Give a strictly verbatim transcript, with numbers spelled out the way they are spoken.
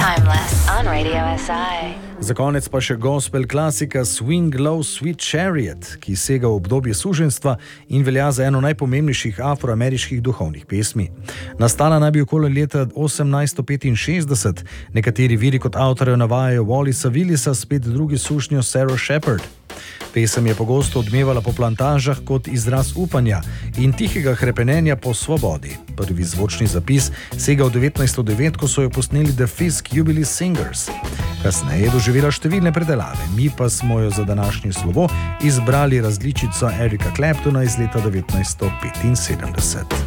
Timeless on Radio S I. Za konec pa še gospel klasika Swing Low Sweet Chariot, ki sega v obdobje suženjstva in velja za eno najpomembnejših afroameriških duhovnih pesmi. Nastala naj bi okoli leta osemnajststo petinšestdeset, nekateri viri kot avtorjev navajajo Wallisa Willisa, spet drugi sušnjo Sarah Shepherd. Pesem je pogosto odmevala po plantažah kot izraz upanja in tihega hrepenenja po svobodi. Prvi zvočni zapis sega v devetnajststo devet, ko so jo posneli The Fisk Jubilee Singers. Kasneje je doživela številne predelave, mi pa smo jo za današnje slovo izbrali različico Erika Claptona iz leta devetnajststo petinsedemdeset.